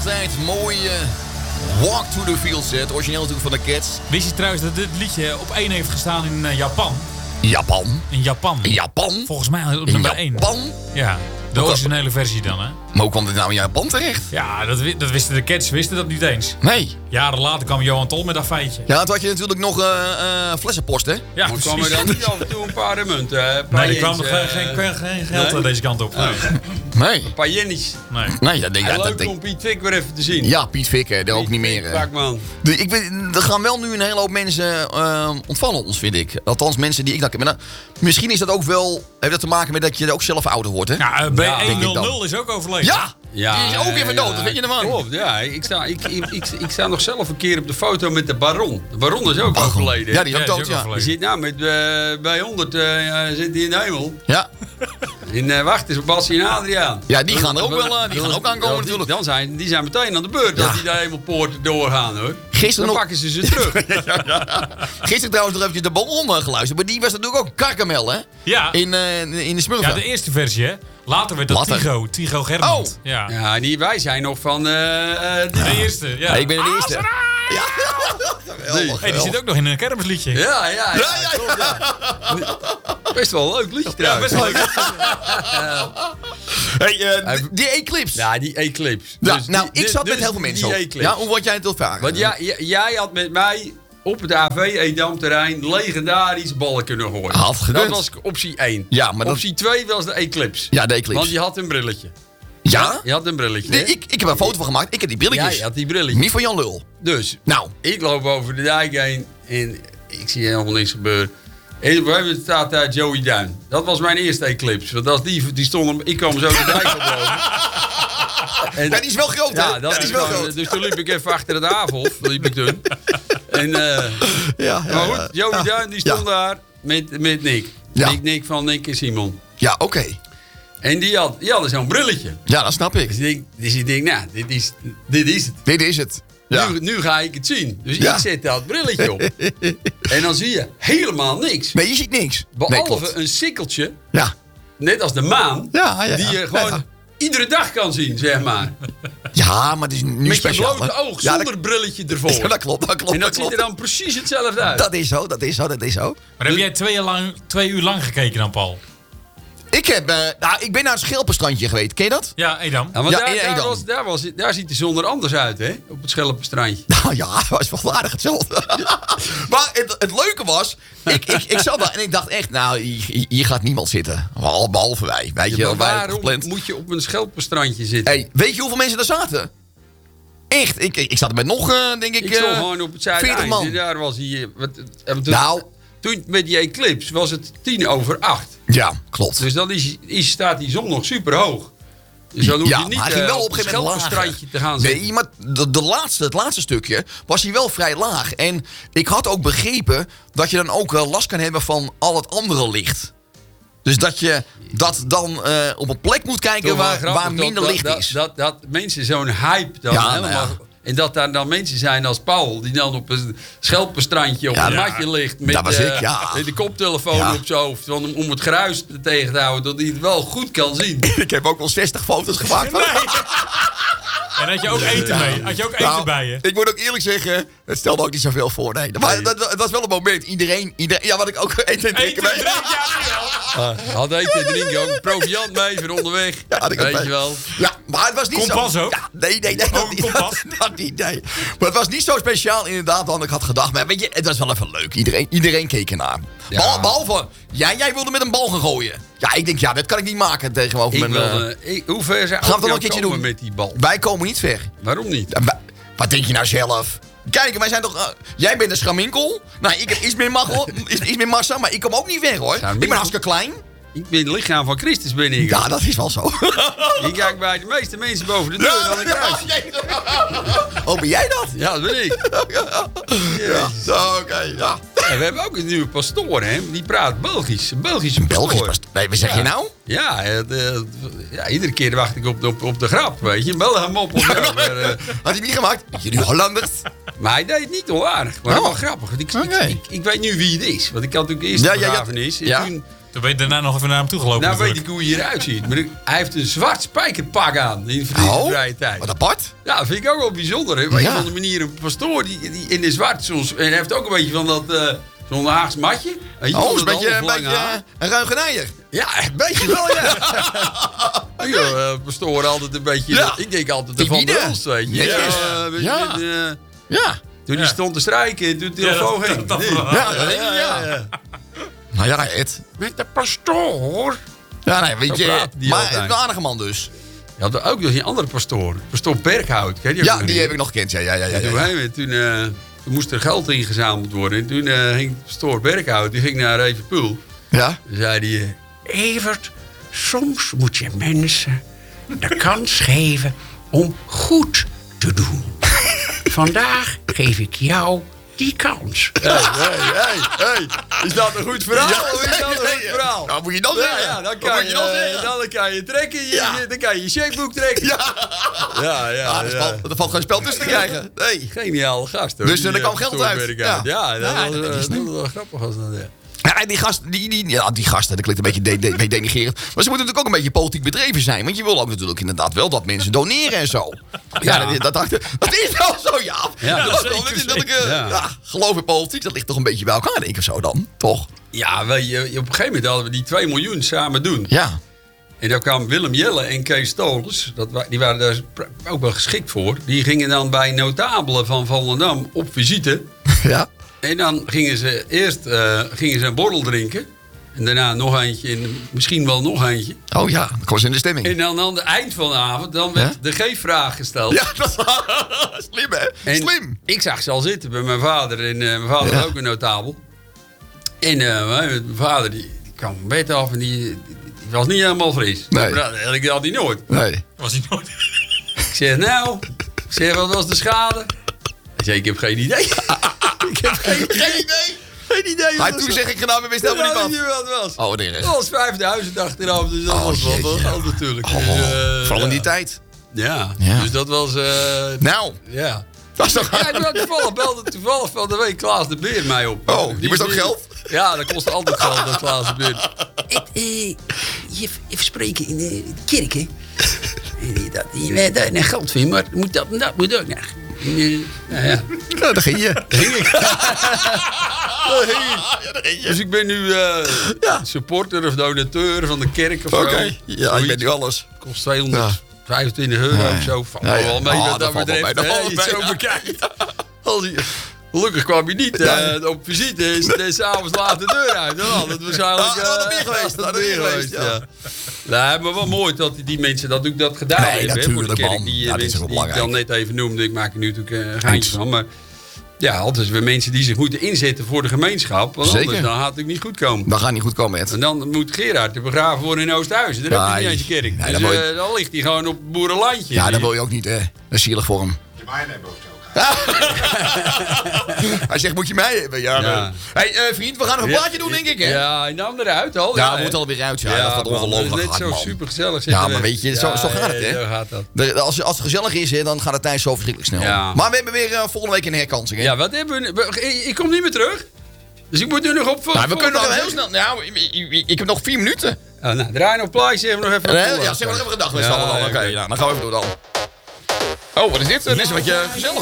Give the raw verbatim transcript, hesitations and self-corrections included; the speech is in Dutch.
altijd mooie Walk to the Field set. Origineel natuurlijk van de Cats. Wist je trouwens dat dit liedje op één heeft gestaan in uh, Japan? Japan? In Japan. In Japan? Volgens mij op in nummer één. Japan? Ja, de Hoe originele versie dan, hè? Maar hoe kwam dit nou in Japan terecht? Ja, dat, dat wisten de Cats wisten dat niet eens. Nee. Jaren later kwam Johan Tol met dat feitje. Ja, toen had je natuurlijk nog uh, uh, flessenpost, hè? Ja, maar kwam er dan niet af en toe een paar munten? Een nee, er kwam nog uh, geen, geen, geen geld nee? deze kant op. Nee. nee. Een paar jennies. Nee. Nee, dat denk ik. Leuk dat denk... om Piet Fik weer even te zien. Ja, Piet Fik, hè, daar ook niet meer. Vaak man. De, ik weet, er gaan wel nu een hele hoop mensen uh, ontvallen ons, vind ik. Althans, mensen die ik dan ken. Nou, misschien is dat ook wel, heeft dat te maken met dat je ook zelf ouder wordt, hè? Ja, uh, B honderdnul is ook overleden. Ja! Ja, die is ook even dood, ja, dat weet je ervan. Klopt, ja. Ik sta, ik, ik, ik, ik sta nog zelf een keer op de foto met de Baron. De Baron is ook Baron. overleden. Ja, die is ook ja, dood, die ja. Die zit nou met, uh, bij honderd uh, zit die in de hemel. Ja. In uh, wacht is Bassie en Adriaan. Ja, die gaan er ook wel uh, die gaan ook aankomen die, natuurlijk. Dan zijn, die zijn meteen aan de beurt ja. als die de hemelpoorten doorgaan, hoor. Gisteren dan nog... pakken ze ze terug. ja, ja. Gisteren trouwens nog eventjes de Baron geluisterd. Maar die was natuurlijk ook Gargamel, hè? Ja. In, uh, in de Smurfen. Ja, de eerste versie, hè? Later werd dat Later. Tigo, Tigo Germant. Oh. Ja, ja die, wij zijn nog van... Uh, uh, de ja. eerste, ja. ja. Ik ben de eerste. Ja. Geweldig, hey, die zit ook nog in een kermisliedje. Ja, ja, ja. ja, ja, klopt, ja. Best wel een leuk liedje trouwens. Ja, best wel leuk. Hey, uh, die, die Eclipse. Ja, die Eclipse. Ja, dus nou, die, ik zat dus met heel veel mensen die op. Ja, hoe word jij het wil vragen? Want ja, j- jij had met mij op het A V Edam-terrein legendarisch ballen kunnen gooien. Had gekund. Dat was optie één. Ja, maar optie dat... twee was de Eclipse. Ja, de Eclipse. Want je had een brilletje. Ja? Je had een brilletje. Nee, ik, ik heb een foto van gemaakt. Ik heb die brilletjes. Ja, je had die brilletjes. Niet van Jan Lul. Dus, nou. Ik loop over de dijk heen en ik zie helemaal niks gebeuren. En op een gegeven moment staat daar Joey Duin. Dat was mijn eerste Eclipse. Want als die, die stond, ik kwam zo de dijk oplopen. En, ja, die is wel groot, hè? Ja, dat ja, is wel groot. Dus toen liep ik even achter het Havenhof. liep ik toen. En, uh, ja, ja, maar goed, Joey ja, Duin die stond ja. daar met, met Nick. Ja. Nick. Nick van Nick en Simon. Ja, oké. Okay. En die, had, die hadden zo'n brilletje. Ja, dat snap ik. Dus ik, dus ik denk, nou, dit is, dit is het. Dit is het. Ja. Nu, nu ga ik het zien. Dus ja. ik zet dat brilletje op. En dan zie je helemaal niks. Nee, je ziet niks. Behalve nee, een sikkeltje. Ja. Net als de maan. Ja, ja, die je gewoon ja, ja. iedere dag kan zien, zeg maar. Ja, maar het is nu met speciaal. Met je blote oog, ja, zonder dat... brilletje ervoor. Ja, dat klopt, dat klopt. En dat, dat klopt. ziet er dan precies hetzelfde uit. Dat is zo, dat is zo, dat is zo. Maar heb jij twee uur lang, twee uur lang gekeken dan, Paul? Ik, heb, uh, nou, ik ben naar het Schelpenstrandje geweest. Ken je dat? Ja, Edam. Ja, ja, daar, Edam. Daar, was, daar, was, daar ziet de zon er anders uit, hè? Op het Schelpenstrandje. Nou ja, het was wel aardig hetzelfde. Maar het, het leuke was, ik, ik, ik zat daar en ik dacht echt, nou, hier, hier gaat niemand zitten. Behalve wij. Weet ja, je, waarom gepland. moet je op een Schelpenstrandje zitten? Hey, weet je hoeveel mensen daar zaten? Echt, ik, ik zat er met nog, uh, denk ik, Ik stond uh, gewoon op het veertig man. Daar was hij... Wat, wat, nou... Toen met die Eclipse was het tien over acht. Ja, klopt. Dus dan is, is, staat die zon nog super hoog. Dus dan hoef ja, je niet maar hij ging wel uh, op een gegeven moment strandje te gaan zitten. Nee, maar de, de laatste, het laatste stukje was hij wel vrij laag. En ik had ook begrepen dat je dan ook uh, last kan hebben van al het andere licht. Dus dat je dat dan uh, op een plek moet kijken waar, waar minder dat, licht dat, is. Dat, dat, dat mensen zo'n hype dan ja, helemaal... Nou ja. En dat daar dan mensen zijn als Paul, die dan op een Schelpenstrandje op ja, een matje ligt met, dat was uh, ik, ja. met de koptelefoon ja. op zijn hoofd. Om, om het geruis tegen te houden, dat hij het wel goed kan zien. Ik heb ook wel zestig foto's gemaakt. Nee. En had je ook eten mee? Had je ook eten nou, bij je? Ik moet ook eerlijk zeggen, het stelde ook niet zoveel voor. Nee. Maar nee. Dat, het was wel een moment. Iedereen, iedereen ja, wat ik ook eten en drinken mee. Uh, had eten en drinken ook. Proviant mee voor onderweg. Ja, had ik weet mee. je wel. Ja, maar het was niet kompas zo... ook? Ja, nee, nee, nee. Dat, niet, dat, dat niet, nee. Maar het was niet zo speciaal inderdaad dan ik had gedacht. Maar weet je, het was wel even leuk. Iedereen, iedereen keek ernaar. Ja. Behal, behalve, jij, jij wilde met een bal gaan gooien. Ja, ik denk, ja, dat kan ik niet maken tegenover ik mijn... Wilde, uh, ik, hoe ver zijn gaan we dan een keertje doen met die bal? Wij komen niet ver. Waarom niet? Ja, wij, wat denk je nou zelf? Kijk, wij zijn toch... Uh, jij bent een schaminkel. Nou, ik heb iets meer, mag, iets, iets meer massa, maar ik kom ook niet weg, hoor. Schaminkel. Ik ben hartstikke klein. Ik ben het lichaam van Christus, ben ik. Ja, dat is wel zo. Ik kijk bij de meeste mensen boven de deur ja, aan de kruis. Oh, ben jij dat? Ja, dat ben ik. Ja, ja. Oké, okay, ja. Ja, we hebben ook een nieuwe pastoor, hè. Die praat Belgisch. Een Belgische een pastoor. Belgisch pastoor? Nee, wat zeg ja. je nou? Ja, de, ja, iedere keer wacht ik op, op, op de grap, weet je. Bel hem op of ja, maar, uh, had hij niet gemaakt? Jullie Hollanders? Maar hij deed het niet onaardig. Maar oh. wel grappig. Ik, okay. ik, ik, ik weet nu wie het is. Want ik had natuurlijk eerst ja, de begrafenis. Ja, ja. En toen Toen ben je daarna nog even naar hem toe gelopen. Nou weet natuurlijk. ik hoe hij eruit ziet. Maar ik- hij heeft een zwart spijkerpak aan in de Oh, vrije tijd. wat apart. Ja, dat vind ik ook wel bijzonder. Hè? Op een Ja. of andere manier een pastoor die, die in de zwart soms... En hij heeft ook een beetje van dat... eh zo'n Haags matje. Weet je, Oh, met is een dat beetje, een halflange beetje haar. eh, een ruigenijer. Ja, een beetje wel, ja. ja uh, pastoor altijd een beetje... Ja. Ik denk altijd de Van Timide. der Hulst, weet je. Netjes. Ja, weet je, Ja. met, eh, Ja. toen hij Ja. stond te strijken en toen de Ja, telefoon dat- ging. dat- dat Nee. verhaal. Ja, dat denk ik, ja. Nou ja, Ed. Met de pastoor. Ja, nee, weet Zo je. praat die Maar altijd. een aardige man dus. Je had ook nog een andere pastoor. Pastoor Berghout. Ken je ook Ja, nog die niet? heb ik nog gekend. Ja, ja, ja. ja, En toen, ja. hij- toen, eh, toen moest er geld ingezameld worden. En toen eh, ging pastoor Berghout, die ging naar Evenpoel. Ja? Dan zei hij... eh, Evert, soms moet je mensen de kans geven om goed te doen. Vandaag geef ik jou die kans. Hé, hé, hé, hé. Is dat een goed verhaal? Ja, of is dat een nee, goed nee. verhaal? Nou, moet je dan Ja, zeggen. ja, dan Wat kan moet je, je dan eh, zeggen? dan kan je trekken, je, Ja. je- dan kan je je checkboek trekken. Ja. ja, ja. Ah, er, ja. valt, er valt geen spel tussen te krijgen. Nee. Geniale gast hoor. Dus, Die, er kwam eh, geld pastoor uit. Berghout. Ja, Ja. dat, Ja, was, dat eh, is dat niet- was wel grappig was dat, ja. Ja, die gasten, die, die, ja, die gasten, dat klinkt een beetje de, de, beetje denigrerend. Maar ze moeten natuurlijk ook een beetje politiek bedreven zijn. Want je wil ook natuurlijk inderdaad wel dat mensen doneren en zo. Ja, Ja. Dat, dat, dat is wel zo, ja. Ja, dat, zeker, dat, dat, ik, eh, Ja. ja, geloof in politiek, dat ligt toch een beetje bij elkaar, denk ik, of zo dan. Toch? Ja, weet je, op een gegeven moment hadden we die twee miljoen samen doen. Ja. En daar kwamen Willem Jelle en Kees Stolens, dat, wa- die waren daar pr- ook wel geschikt voor. Die gingen dan bij notabelen van Volendam op visite. Ja. En dan gingen ze eerst eh, gingen ze een borrel drinken. En daarna nog eentje en misschien wel nog eentje. Oh ja, dan komen ze in de stemming. En dan aan het eind van de avond dan werd Ja? de G-vraag gesteld. Ja, dat is slim, hè? En Slim. ik zag ze al zitten bij mijn vader. En eh, mijn vader Ja. had ook een notabel. En eh, mijn vader die, die kwam van bed af en die, die, die was niet helemaal fris. Nee. Dat had ik had hij nooit. Nee. Was hij nooit. Ik zeg, nou, ik zeg, wat was de schade? Hij zei, ik heb geen idee. ik heb geen idee. Geen idee. Geen idee. Maar wat toen het zeg ik gedaan, we wisten was. helemaal Ik niet weet wat. niet wat het was. Oh, nee. Dat was vijfduizend achteraf, dus dat Oh, was wel jeetje. geld natuurlijk. Oh, Dus, eh, vooral in ja. die tijd. Ja. Ja. dus dat was, eh, Nou, ja. dat is toch... Ja, nou, toevallig belde toevallig van de week Klaas de Beer mij op. Oh, die moest ook die- geld? Ja, dat kost altijd geld, dat Klaas de Beer. Het, eh, je even spreken in de, de kerk, hè? En dat je daar naar geld vindt, maar moet dat, dat moet ook nog. En, eh, Ja, ja. Nou, daar ging je. Daar ging ik. Daar ging ik. Ja, daar ging je. Dus ik ben nu eh, Ja. supporter of donateur van de kerk of Oké. zo. Ja, ik ben nu alles. Kost tweehonderdvijfentwintig euro Ja. of zo. Valt Ja, ja. wel mee Ah, wat dat dat valt wel betreft. mee, dat hè, valt je het wel zo mee, bekijkt. Als je- Gelukkig kwam je niet eh, op visite. Is is 's avonds laat de deur uit. Dan had het waarschijnlijk... Ah, dat had er eh, meer geweest, had dat had er er meer meer geweest, ja. Nee, maar wel mooi dat die mensen dat ook dat gedaan Nee, hebben. hè, voor de natuurlijk, kerk. man. Die Ja, eh, dat is mensen wel die ik dan belangrijk. net even noemde. Ik maak er nu natuurlijk eh, een geintje Eens. van. Maar ja, altijd weer mensen die zich moeten inzetten voor de gemeenschap. Want Zeker. anders dan gaat het niet goed komen. Dat gaat niet goed komen, Ed. En dan moet Gerard te begraven worden in Oosthuizen. Daar heb je Nee. niet eens je kerk. Nee, dus dan wil je- eh, dan ligt hij gewoon op het boerenlandje. Ja, dat wil je ook niet, hè. Dat is zielig voor hem. Je mij hebben of zo. Hij zegt, moet je mij hebben? Ja. Ja. Hé, hey, eh, vriend, we gaan nog een plaatje doen, denk ik, hè? Ja, en dan eruit al. Ja, hè. we moeten alweer uit. Ja, dat gaat man, ongelooflijk Dat is hard, net zo man. super gezellig. Ja, maar weet je, zo- zo gaat het, hè? Zo gaat dat. De- als, als het gezellig is, hè, dan gaat de tijd zo verschrikkelijk snel. Ja. Maar we hebben weer eh, volgende week een herkansing, hè? Ja, wat hebben we... we- Ik, ik kom niet meer terug. Dus ik moet nu nog op... Nou, we kunnen nog voortaan heel snel... Nou, ik, ik- ik heb nog vier minuten. zeggen. Oh, nou, draai nog plaatje, zeggen we nog even... Nee, op ja, zeg maar nog even gedag met Ja, z'n allen dan. Oké, oké. nou, dan gaan we even doen dan. Oh, wat is dit? Dit is een beetje gezellig.